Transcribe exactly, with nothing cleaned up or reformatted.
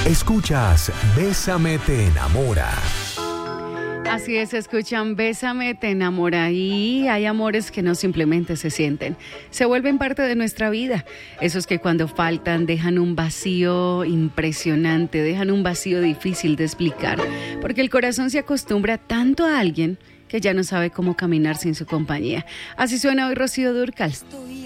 Escuchas Bésame te enamora. Así es, escuchan Bésame te enamora, y hay amores que no simplemente se sienten, se vuelven parte de nuestra vida. Esos que cuando faltan dejan un vacío impresionante, dejan un vacío difícil de explicar, porque el corazón se acostumbra tanto a alguien que ya no sabe cómo caminar sin su compañía. Así suena hoy Rocío Dúrcal.